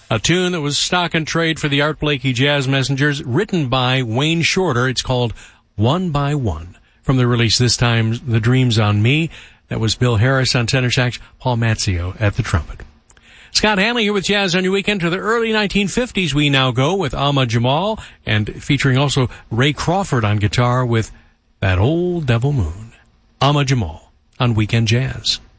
A tune that was stock and trade for the Art Blakey Jazz Messengers, written by Wayne Shorter. It's called One by One. From the release this time, The Dreams on Me. That was Bill Harris on tenor sax, Paul Mazzio at the trumpet. Scott Hanley here with Jazz on Your Weekend. To the early 1950s we now go with Ahmad Jamal, and featuring also Ray Crawford on guitar with That Old Devil Moon. Ahmad Jamal on Weekend Jazz.